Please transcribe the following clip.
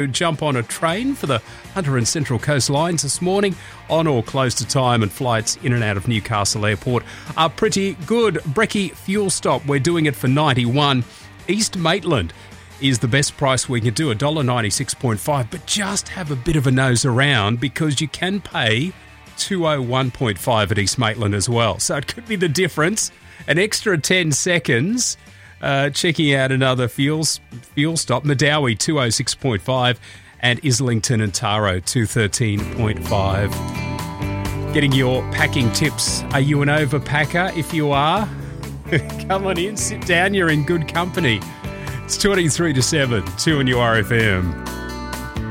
Jump on a train for the Hunter and Central Coast lines this morning on or close to time, and flights in and out of Newcastle Airport are pretty good. Brecky fuel stop, we're doing it for 91. East Maitland is the best price we can do, $1.96.5, but just have a bit of a nose around because you can pay $201.5 at East Maitland as well. So it could be the difference. An extra 10 seconds checking out another fuel stop. Madawi 206.5 and Islington and Taro 213.5. Getting your packing tips. Are you an overpacker? If you are, come on in, sit down, you're in good company. It's 23 to 7, 2 on your RFM.